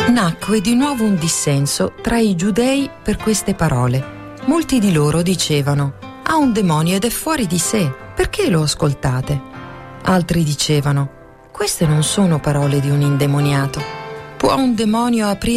Nacque di nuovo un dissenso tra i giudei per queste parole. Molti di loro dicevano: ha un demonio ed è fuori di sé, perché lo ascoltate? Altri dicevano: queste non sono parole di un indemoniato. Può un demonio aprire